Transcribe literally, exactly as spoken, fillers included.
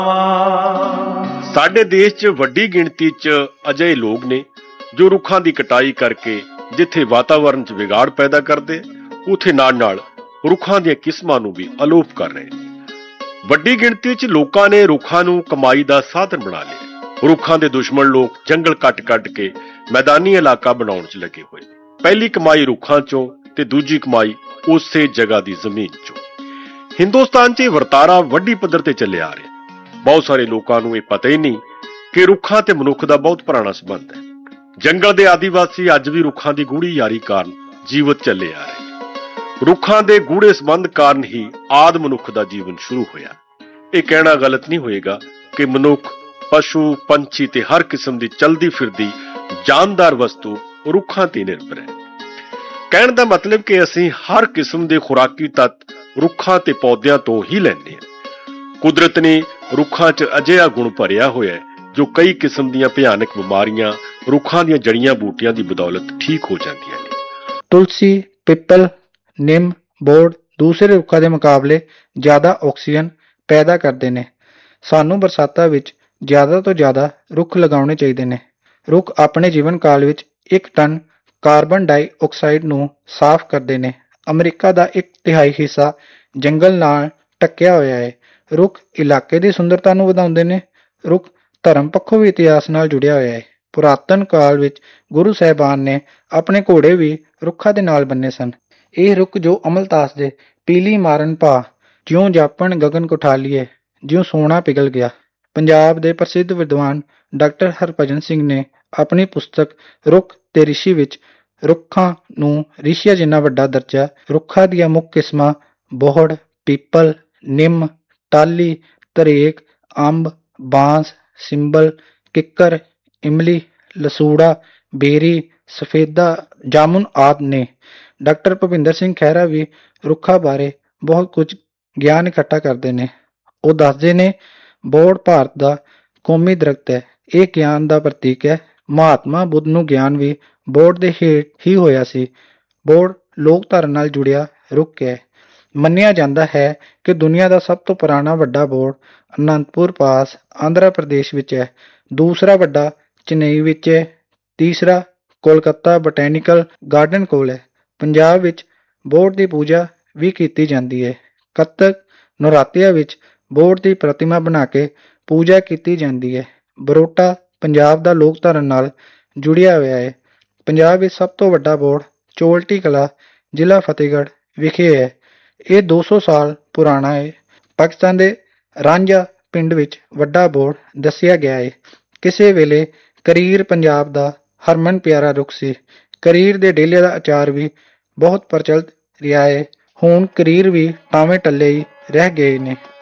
ਸਾਡੇ ਦੇਸ਼ 'ਚ ਵੱਡੀ ਗਿਣਤੀ 'ਚ ਅਜਿਹੇ ਲੋਕ ਨੇ ਜੋ ਰੁੱਖਾਂ ਦੀ ਕਟਾਈ ਕਰਕੇ ਜਿੱਥੇ ਵਾਤਾਵਰਣ 'ਚ ਵਿਗਾੜ ਪੈਦਾ ਕਰਦੇ, ਉੱਥੇ ਨਾਲ-ਨਾਲ ਰੁੱਖਾਂ ਦੀਆਂ ਕਿਸਮਾਂ ਨੂੰ ਵੀ ਅਲੋਪ ਕਰ ਰਹੇ ਨੇ। ਵੱਡੀ ਗਿਣਤੀ 'ਚ ਲੋਕਾਂ ਨੇ ਰੁੱਖਾਂ ਨੂੰ ਕਮਾਈ ਦਾ ਸਾਧਨ ਬਣਾ ਲਿਆ। ਰੁੱਖਾਂ ਦੇ ਦੁਸ਼ਮਣ ਲੋਕ ਜੰਗਲ ਕੱਟ-ਕੱਟ ਕੇ ਮੈਦਾਨੀ ਇਲਾਕਾ ਬਣਾਉਣ 'ਚ ਲੱਗੇ ਹੋਏ। ਪਹਿਲੀ ਕਮਾਈ ਰੁੱਖਾਂ 'ਚੋਂ ਤੇ ਦੂਜੀ ਕਮਾਈ ਉਸੇ ਜਗ੍ਹਾ ਦੀ ਜ਼ਮੀਨ 'ਚੋਂ। ਹਿੰਦੁਸਤਾਨ 'ਚ ਇਹ ਵਰਤਾਰਾ ਵੱਡੀ ਪੱਧਰ ਤੇ ਚੱਲਿਆ ਆ ਰਿਹਾ। ਬਹੁਤ ਸਾਰੇ ਲੋਕਾਂ ਨੂੰ ਇਹ ਪਤਾ ਹੀ ਨਹੀਂ ਕਿ ਰੁੱਖਾਂ ਤੇ ਮਨੁੱਖ ਦਾ ਬਹੁਤ ਪੁਰਾਣਾ ਸੰਬੰਧ ਹੈ। ਜੰਗਲ ਦੇ ਆਦੀਵਾਸੀ ਅੱਜ ਵੀ ਰੁੱਖਾਂ ਦੀ ਗੂੜੀ ਯਾਰੀ ਕਾਰਨ ਜੀਵਤ ਚੱਲੇ ਆ ਰਹੇ। ਰੁੱਖਾਂ ਦੇ ਗੂੜੇ ਸੰਬੰਧ ਕਾਰਨ ਹੀ ਆਦ ਮਨੁੱਖ ਦਾ ਜੀਵਨ ਸ਼ੁਰੂ ਹੋਇਆ। ਇਹ ਕਹਿਣਾ ਗਲਤ ਨਹੀਂ ਹੋਏਗਾ ਕਿ ਮਨੁੱਖ, ਪਸ਼ੂ, ਪੰਛੀ ਤੇ ਹਰ ਕਿਸਮ ਦੀ ਚਲਦੀ ਫਿਰਦੀ ਜਾਨਦਾਰ ਵਸਤੂ ਰੁੱਖਾਂ ਤੇ ਨਿਰਭਰ ਹੈ। ਕਹਿਣ ਦਾ ਮਤਲਬ ਕਿ ਅਸੀਂ ਹਰ ਕਿਸਮ ਦੇ ਖੁਰਾਕੀ ਤੱਤ ਰੁੱਖਾਂ ਤੇ ਪੌਦਿਆਂ ਤੋਂ ਹੀ ਲੈਂਦੇ ਹਾਂ। ਕੁਦਰਤ ਨੇ ਰੁੱਖਾਂ 'ਚ ਅਜਿਹਾ ਗੁਣ ਭਰਿਆ ਹੋਇਆ ਹੈ ਜੋ ਕਈ ਕਿਸਮ ਦੀਆਂ ਭਿਆਨਕ ਬਿਮਾਰੀਆਂ ਰੁੱਖਾਂ ਦੀਆਂ ਜੜੀਆਂ ਬੂਟੀਆਂ ਦੀ ਬਦੌਲਤ ਠੀਕ ਹੋ ਜਾਂਦੀਆਂ ਨੇ। ਤੁਲਸੀ, ਪਿੱਪਲ, ਨਿੰਮ, ਬੋੜ ਦੂਸਰੇ ਰੁੱਖਾਂ ਦੇ ਮੁਕਾਬਲੇ ਜ਼ਿਆਦਾ ਆਕਸੀਜਨ ਪੈਦਾ ਕਰਦੇ ਨੇ। ਸਾਨੂੰ ਬਰਸਾਤਾਂ ਵਿੱਚ ਜ਼ਿਆਦਾ ਤੋਂ ਜ਼ਿਆਦਾ ਰੁੱਖ ਲਗਾਉਣੇ ਚਾਹੀਦੇ ਨੇ। ਰੁੱਖ ਆਪਣੇ ਜੀਵਨ ਕਾਲ ਵਿੱਚ ਇੱਕ ਟਨ ਕਾਰਬਨ ਡਾਈਆਕਸਾਈਡ ਨੂੰ ਸਾਫ਼ ਕਰਦੇ ਨੇ। ਅਮਰੀਕਾ ਦਾ ਇੱਕ ਤਿਹਾਈ ਹਿੱਸਾ ਜੰਗਲ ਨਾਲ ਢੱਕਿਆ ਹੋਇਆ ਹੈ। ਰੁੱਖ ਇਲਾਕੇ ਦੀ ਸੁੰਦਰਤਾ ਨੂੰ ਵਧਾਉਂਦੇ ਨੇ। ਰੁੱਖ ਧਰਮ ਪੱਖੋਂ ਵੀ ਇਤਿਹਾਸ ਨਾਲ ਜੁੜਿਆ ਹੋਇਆ ਹੈ। ਪੁਰਾਤਨ ਕਾਲ ਵਿੱਚ ਗੁਰੂ ਸਾਹਿਬਾਨ ਨੇ ਆਪਣੇ ਘੋੜੇ ਵੀ ਰੁੱਖਾਂ ਦੇ ਨਾਲ ਬੰਨੇ ਸਨ। ਇਹ ਰੁੱਖ ਜੋ ਅਮਲਤਾਸ ਦੇ ਪੀਲੀ ਮਾਰਨ ਭਾ, ਜਿਉਂ ਜਾਪਣ ਗਗਨ ਕੁਠਾਲੀਏ, ਜਿਉਂ ਸੋਨਾ ਪਿਘਲ ਗਿਆ। ਪੰਜਾਬ ਦੇ ਪ੍ਰਸਿੱਧ ਵਿਦਵਾਨ ਡਾਕਟਰ ਹਰਭਜਨ ਸਿੰਘ ਨੇ ਆਪਣੀ ਪੁਸਤਕ ਰੁੱਖ ਤੇ ਰਿਸ਼ੀ ਵਿੱਚ ਰੁੱਖਾਂ ਨੂੰ ਰਿਸ਼ੀਆਂ ਜਿੰਨਾ ਵੱਡਾ ਦਰਜਾ, ਰੁੱਖਾਂ ਦੀਆਂ ਮੁੱਖ ਕਿਸਮਾਂ ਬੋਹੜ, ਪੀਪਲ, ਨਿੰਮ, ਟਾਹਲੀ, ਧਰੇਕ, ਅੰਬ, ਬਾਂਸ, ਸਿੰਬਲ, ਕਿੱਕਰ, ਇਮਲੀ, ਲਸੂੜਾ, ਬੇਰੀ, ਸਫੇਦਾ, ਜਾਮੁਨ ਆਦਿ ਨੇ। ਡਾਕਟਰ ਭੁਪਿੰਦਰ ਸਿੰਘ ਖਹਿਰਾ ਵੀ ਰੁੱਖਾਂ ਬਾਰੇ ਬਹੁਤ ਕੁਝ ਗਿਆਨ ਇਕੱਠਾ ਕਰਦੇ ਨੇ। ਉਹ ਦੱਸਦੇ ਨੇ, ਬੋਹੜ ਭਾਰਤ ਦਾ ਕੌਮੀ ਦਰਖਤ ਹੈ। ਇਹ ਗਿਆਨ ਦਾ ਪ੍ਰਤੀਕ ਹੈ। ਮਹਾਤਮਾ ਬੁੱਧ ਨੂੰ ਗਿਆਨ ਵੀ ਬੋਹੜ ਦੇ ਹੇਠ ਹੀ ਹੋਇਆ ਸੀ। ਬੋਹੜ ਲੋਕ ਧਾਰਾ ਨਾਲ ਜੁੜਿਆ ਰੁੱਖ ਹੈ। ਮੰਨਿਆ ਜਾਂਦਾ ਹੈ ਕਿ ਦੁਨੀਆ ਦਾ ਸਭ ਤੋਂ ਪੁਰਾਣਾ ਵੱਡਾ ਬੋਹੜ ਅਨੰਦਪੁਰ ਪਾਸ, ਆਂਧਰਾ ਪ੍ਰਦੇਸ਼ ਵਿੱਚ ਹੈ। ਦੂਸਰਾ ਵੱਡਾ ਚੇਨਈ ਵਿੱਚ ਹੈ। ਤੀਸਰਾ ਕੋਲਕਾਤਾ ਬੋਟੈਨੀਕਲ ਗਾਰਡਨ ਕੋਲ ਹੈ। ਪੰਜਾਬ ਵਿੱਚ ਬੋਹੜ ਦੀ ਪੂਜਾ ਵੀ ਕੀਤੀ ਜਾਂਦੀ ਹੈ। ਕੱਤਕ ਨਰਾਤਿਆਂ ਵਿੱਚ ਬੋਹੜ ਦੀ ਪ੍ਰਤਿਮਾ ਬਣਾ ਕੇ ਪੂਜਾ ਕੀਤੀ ਜਾਂਦੀ ਹੈ। ਬਰੋਟਾ ਪੰਜਾਬ ਦਾ ਲੋਕ ਧਾਰਾ ਨਾਲ ਜੁੜਿਆ ਹੋਇਆ ਹੈ। ਪੰਜਾਬ ਵਿੱਚ ਸਭ ਤੋਂ ਵੱਡਾ ਬੋਹੜ ਚੋਲਟੀ ਕਲਾ, ਜ਼ਿਲ੍ਹਾ ਫਤਿਹਗੜ੍ਹ ਵਿਖੇ ਹੈ। ਇਹ ਦੋ ਸੌ ਸਾਲ ਪੁਰਾਣਾ ਹੈ। ਪਾਕਿਸਤਾਨ ਦੇ ਰਾਂਝਾ ਪਿੰਡ ਵਿੱਚ ਵੱਡਾ ਬੋਹੜ ਦੱਸਿਆ ਗਿਆ ਹੈ। ਕਿਸੇ ਵੇਲੇ ਕਰੀਰ ਪੰਜਾਬ ਦਾ ਹਰਮਨ ਪਿਆਰਾ ਰੁੱਖ ਸੀ। ਕਰੀਰ ਦੇ ਡੇਲਿਆਂ ਦਾ ਅਚਾਰ ਵੀ ਬਹੁਤ ਪ੍ਰਚਲਿਤ ਰਿਹਾ ਹੈ। ਹੁਣ ਕਰੀਰ ਵੀ ਟਾਵੇਂ ਟੱਲੇ ਹੀ ਰਹਿ ਗਏ ਨੇ।